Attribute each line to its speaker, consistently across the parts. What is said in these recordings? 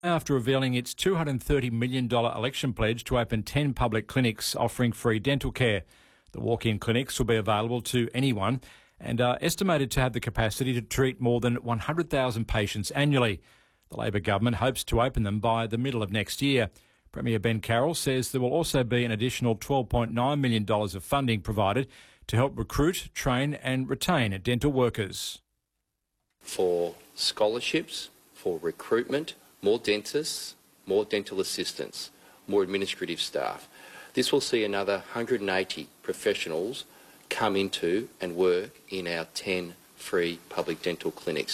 Speaker 1: After revealing its $230 million election pledge to open 10 public clinics offering free dental care. The walk-in clinics will be available to anyone and are estimated to have the capacity to treat more than 100,000 patients annually. The Labor government hopes to open them by the middle of next year. Premier Ben Carroll says there will also be an additional $12.9 million of funding provided to help recruit, train and retain dental workers.
Speaker 2: For scholarships, for recruitment, more dentists, more dental assistants, more administrative staff. This will see another 180 professionals come into and work in our 10 free public dental clinics.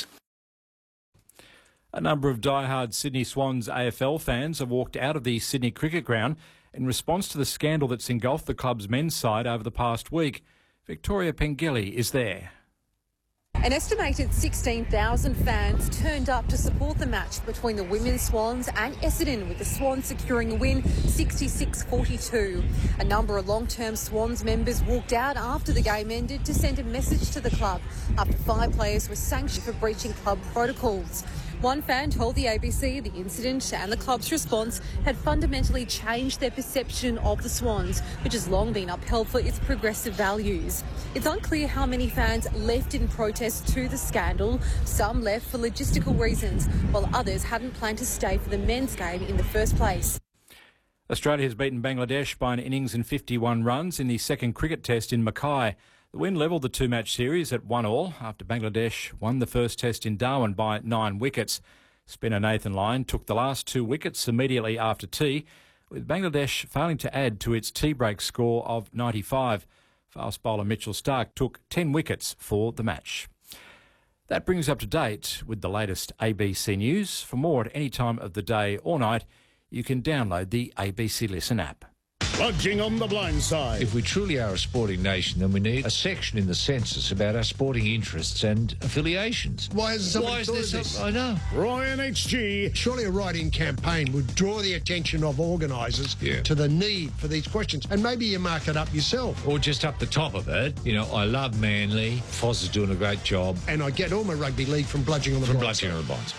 Speaker 1: A number of diehard Sydney Swans AFL fans have walked out of the Sydney Cricket Ground in response to the scandal that's engulfed the club's men's side over the past week. Victoria Pengelly is there.
Speaker 3: An estimated 16,000 fans turned up to support the match between the women's Swans and Essendon, with the Swans securing a win 66-42. A number of long-term Swans members walked out after the game ended to send a message to the club after 5 players were sanctioned for breaching club protocols. One fan told the ABC the incident and the club's response had fundamentally changed their perception of the Swans, which has long been upheld for its progressive values. It's unclear how many fans left in protest to the scandal. Some left for logistical reasons, while others hadn't planned to stay for the men's game in the first place.
Speaker 1: Australia has beaten Bangladesh by an innings and 51 runs in the second cricket test in Mackay. The win levelled the two-match series at 1-1 after Bangladesh won the first test in Darwin by 9 wickets. Spinner Nathan Lyon took the last 2 wickets immediately after tea, with Bangladesh failing to add to its tea break score of 95. Fast bowler Mitchell Starc took 10 wickets for the match. That brings us up to date with the latest ABC News. For more at any time of the day or night, you can download the ABC Listen app.
Speaker 4: Lodging on the blind side.
Speaker 5: If we truly are a sporting nation, then we need a section in the census about our sporting interests and affiliations.
Speaker 4: Why is
Speaker 5: this? I know.
Speaker 4: Ryan HG.
Speaker 6: Surely a write-in campaign would draw the attention of organisers to the need for these questions, and maybe you mark it up yourself.
Speaker 5: Or just up the top of it, I love Manly. Foz is doing a great job.
Speaker 6: And I get all my rugby league from bludging on the blind side.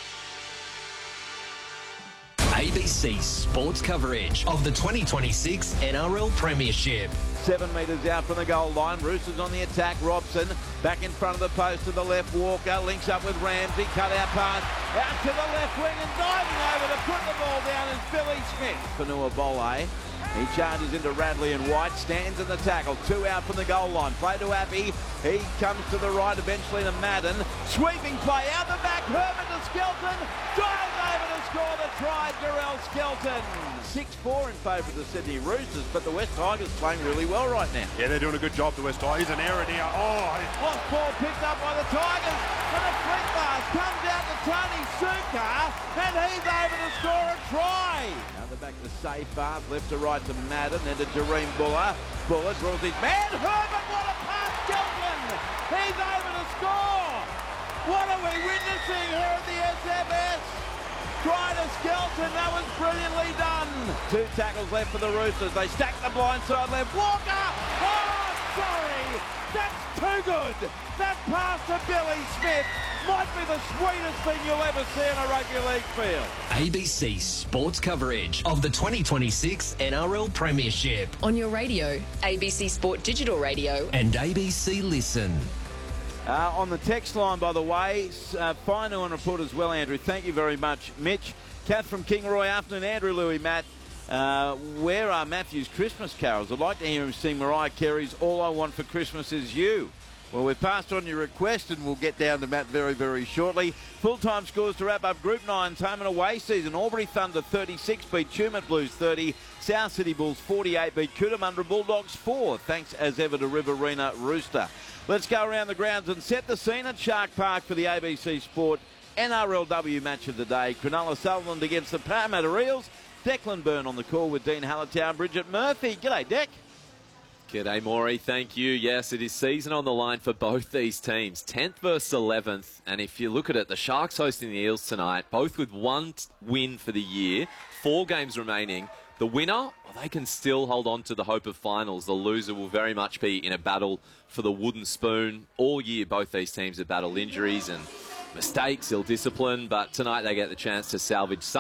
Speaker 7: ABC Sports coverage of the 2026 NRL Premiership.
Speaker 8: 7 metres out from the goal line. Roosters on the attack. Robson back in front of the post to the left. Walker links up with Ramsey. Cut out pass out to the left wing and diving over to put the ball down is Billy Smith. Fanua Bole. He charges into Radley and White. Stands in the tackle. 2 out from the goal line. Play to Appy. He comes to the right eventually to Madden. Sweeping play out the back. Herbert to Skelton. Drives over to score the try. Jarrell Skelton. 6-4 in favour of the Sydney Roosters, but the West Tigers playing really well right now.
Speaker 9: Yeah, they're doing a good job, the West Tigers. An error here.
Speaker 8: Lost ball picked up by the Tigers, and a flick pass comes out to Tony Suka, and he's over to score a try. Now they're back to safe pass, left to right to Madden, then to Jareem Buller. Buller draws his man. Herbert, what a pass, Skelton! He's over to score! What are we witnessing here at the SFS? Try to Skelton, that was brilliantly done. 2 tackles left for the Roosters. They stack the blind side left. Walker! Oh, sorry! That's too good! That pass to Billy Smith might be the sweetest thing you'll ever see in a rugby league field.
Speaker 7: ABC Sports coverage of the 2026 NRL Premiership.
Speaker 10: On your radio, ABC Sport Digital Radio
Speaker 7: and ABC Listen.
Speaker 8: On the text line, by the way, fine and report as well, Andrew. Thank you very much, Mitch. Kath from Kingaroy. Afternoon, Andrew, Louis, Matt. Where are Matthew's Christmas carols? I'd like to hear him sing Mariah Carey's All I Want for Christmas Is You. Well, we've passed on your request and we'll get down to Matt very, very shortly. Full-time scores to wrap up Group 9's home and away season. Albury Thunder 36 beat Tumut Blues 30. South City Bulls 48 beat Cootamundra Bulldogs 4. Thanks as ever to Riverina Rooster. Let's go around the grounds and set the scene at Shark Park for the ABC Sport NRLW match of the day. Cronulla Sutherland against the Parramatta Eels. Declan Byrne on the call with Dean Hallertown. Bridget Murphy. G'day, Deck.
Speaker 11: G'day, Maury. Thank you. Yes, it is season on the line for both these teams. 10th versus 11th. And if you look at it, the Sharks hosting the Eels tonight, both with 1 win for the year, 4 games remaining. The winner, well, they can still hold on to the hope of finals. The loser will very much be in a battle for the wooden spoon. All year, both these teams have battled injuries and mistakes, ill-discipline, but tonight they get the chance to salvage